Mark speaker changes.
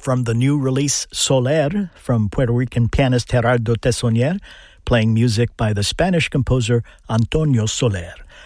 Speaker 1: from the new release Soler from Puerto Rican pianist Gerardo Tessonier, playing music by the Spanish composer Antonio Soler.